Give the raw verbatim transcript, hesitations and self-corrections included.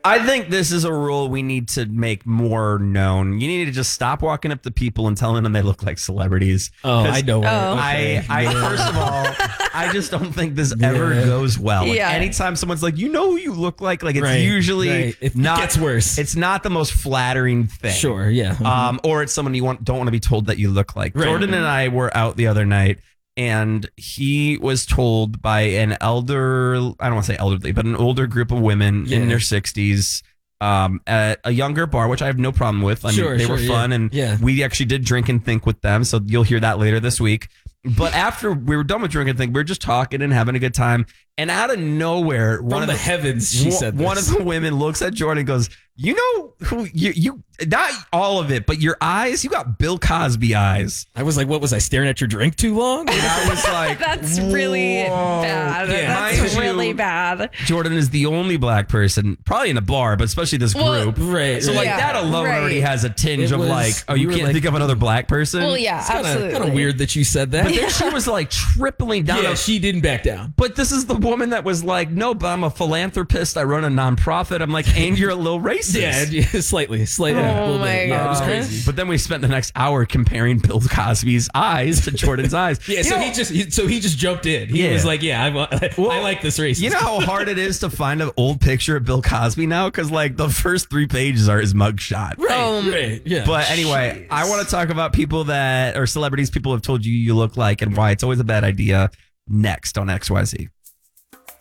I think this is a rule we need to make more known. You need to just stop walking up to people and telling them they look like celebrities. Oh, I know. Where, Oh. okay. I, I Yeah. first of all, I just don't think this Yeah. ever goes well. Like, Yeah. anytime someone's like, you know who you look like, like it's Right, usually right. It not. gets worse. It's not the most flattering thing. Sure, yeah. Um, or it's someone you want don't want to be told that you look like. Right. Jordan and I were out the other night, and he was told by an elder, I don't want to say elderly, but an older group of women Yeah. in their sixties um, at a younger bar, which I have no problem with. I Sure, mean, they sure, were yeah. fun, and Yeah. we actually did drink and think with them, so you'll hear that later this week. But after we were done with drink and think, we were just talking and having a good time, and out of nowhere, From one of the, the heavens, she one- said this. one of the women looks at Jordan and goes, you know who you, you not all of it, but your eyes, you got Bill Cosby eyes. I was like, what was I staring at your drink too long? And I was like, That's really whoa. bad. Yeah. Mind That's you, really bad. Jordan is the only black person, probably in a bar, but especially this Well, group. Right. So like Yeah, that alone right. already has a tinge It of was- like, oh, we you were can't like- think of another black person. Well, yeah, It's kinda, absolutely. kind of weird that you said that. But then she was like tripling down. yeah, on- she didn't back down. But this is the woman that was like, no, but I'm a philanthropist. I run a nonprofit. I'm like, and you're a little racist. Yeah, yeah, slightly, slightly. a little my bit. Yeah, it was gosh. crazy. But then we spent the next hour comparing Bill Cosby's eyes to Jordan's eyes. Yeah, You so know- he just he, so he just jumped in. He Yeah. was like, "Yeah, I, wa- I Well, like this race." You know how hard it is to find an old picture of Bill Cosby now? Because like the first three pages are his mugshot. right? Um, right. Yeah. But anyway, I want to talk about people that or celebrities people have told you you look like and why it's always a bad idea next on X Y Z.